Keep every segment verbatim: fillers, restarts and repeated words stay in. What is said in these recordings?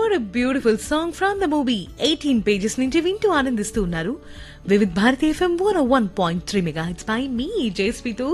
What a beautiful song from the movie eighteen pages నుంచి వింటూ ఆనందిస్తూ ఉన్నారు Vividh Bharati FM one one point three mega hits పై మీ జేస్పీతో.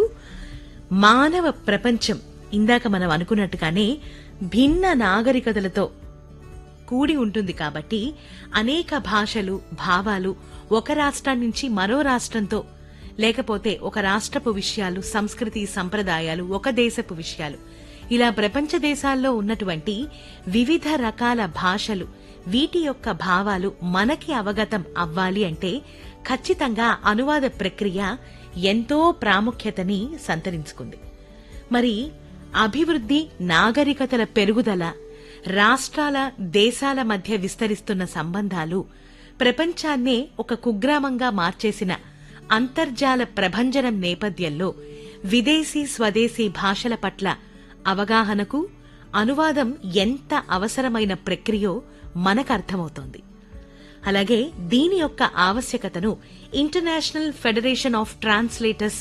మానవ ప్రపంచం ఇందాక మనం అనుకున్నట్టుగానే భిన్న నాగరికతలతో కూడి ఉంటుంది కాబట్టి అనేక భాషలు, భావాలు ఒక రాష్ట్రం నుంచి మరో రాష్ట్రంతో, లేకపోతే ఒక రాష్ట్రపు విషయాలు, సంస్కృతి, సంప్రదాయాలు, ఒక దేశపు విషయాలు, ఇలా ప్రపంచ దేశాల్లో ఉన్నటువంటి వివిధ రకాల భాషలు, వీటి యొక్క భావాలు మనకి అవగతం అవ్వాలి అంటే ఖచ్చితంగా అనువాద ప్రక్రియ ఎంతో ప్రాముఖ్యతని సంతరించుకుంది. మరి అభివృద్ధి, నాగరికతల పెరుగుదల, రాష్ట్రాల, దేశాల మధ్య విస్తరిస్తున్న సంబంధాలు, ప్రపంచాన్నే ఒక కుగ్రామంగా మార్చేసిన అంతర్జాల ప్రభంజనం నేపథ్యంలో విదేశీ, స్వదేశీ భాషల పట్ల అవగాహనకు అనువాదం ఎంత అవసరమైన ప్రక్రియో మనకర్థమవుతోంది. అలాగే దీని యొక్క ఆవశ్యకతను ఇంటర్నేషనల్ ఫెడరేషన్ ఆఫ్ ట్రాన్స్లేటర్స్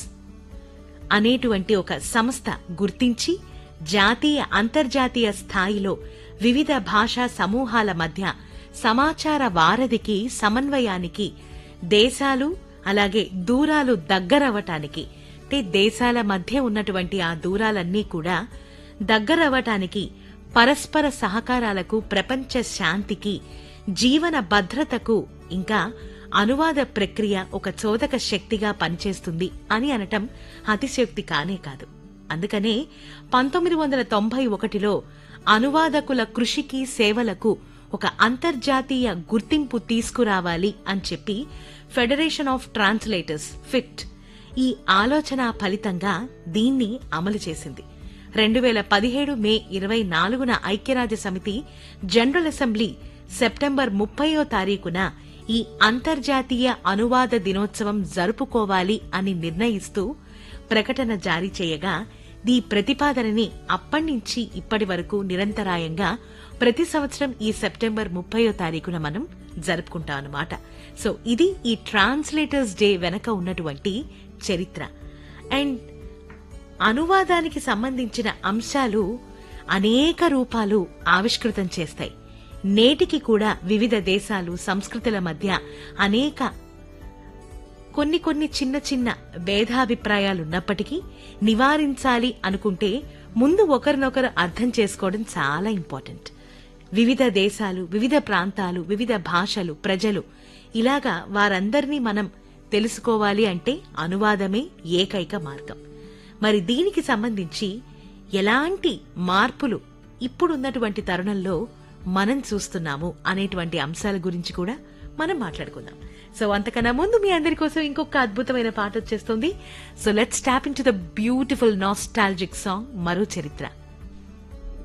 అనేటువంటి ఒక సంస్థ గుర్తించి జాతీయ, అంతర్జాతీయ స్థాయిలో వివిధ భాషా సమూహాల మధ్య సమాచార వారధికి, సమన్వయానికి, దేశాలు అలాగే దూరాలు దగ్గరవటానికి, అంటే దేశాల మధ్య ఉన్నటువంటి ఆ దూరాలన్నీ కూడా దగ్గరవటానికి, పరస్పర సహకారాలకు, ప్రపంచ శాంతికి, జీవన భద్రతకు, ఇంకా అనువాద ప్రక్రియ ఒక చోదక శక్తిగా పనిచేస్తుంది అని అనటం అతిశయోక్తి కానే కాదు. అందుకనే పంతొమ్మిది వందల తొంభై ఒకటిలో అనువాదకుల కృషికి, సేవలకు ఒక అంతర్జాతీయ గుర్తింపు తీసుకురావాలి అని చెప్పి ఫెడరేషన్ ఆఫ్ ట్రాన్స్లేటర్స్ ఫిట్ ఈ ఆలోచన ఫలితంగా దీన్ని అమలు చేసింది. రెండు వేల పదిహేడు మే ఇరవై నాలుగున ఐక్యరాజ్య సమితి జనరల్ అసెంబ్లీ సెప్టెంబర్ ముప్పయో తారీఖున ఈ అంతర్జాతీయ అనువాద దినోత్సవం జరుపుకోవాలి అని నిర్ణయిస్తూ ప్రకటన జారీ చేయగా, ఈ ప్రతిపాదనని అప్పటినుంచి ఇప్పటి వరకు నిరంతరాయంగా ప్రతి సంవత్సరం ఈ సెప్టెంబర్ ముప్పయో తారీఖున మనం జరుపుకుంటాం అన్నమాట. సో ఇది ఈ ట్రాన్స్లేటర్స్ డే వెనక ఉన్నటువంటి చరిత్ర. అండ్ అనువాదానికి సంబంధించిన అంశాలు అనేక రూపాలు ఆవిష్కృతం చేస్తాయి. నేటికి కూడా వివిధ దేశాలు, సంస్కృతుల మధ్య అనేక కొన్ని కొన్ని చిన్న చిన్న భేదాభిప్రాయాలున్నప్పటికీ నివారించాలి అనుకుంటే ముందు ఒకరినొకరు అర్థం చేసుకోవడం చాలా ఇంపార్టెంట్. వివిధ దేశాలు, వివిధ ప్రాంతాలు, వివిధ భాషలు, ప్రజలు, ఇలాగా వారందరినీ మనం తెలుసుకోవాలి అంటే అనువాదమే ఏకైక మార్గం. మరి దీనికి సంబంధించి ఎలాంటి మార్పులు ఇప్పుడున్నటువంటి తరుణంలో మనం చూస్తున్నాము అనేటువంటి అంశాల గురించి కూడా మనం మాట్లాడుకుందాం. సో అంతకన్నా ముందు మీ అందరి కోసం ఇంకొక అద్భుతమైన పాట వచ్చేస్తుంది. So let's tap in to the beautiful nostalgic song మరో చరిత్ర.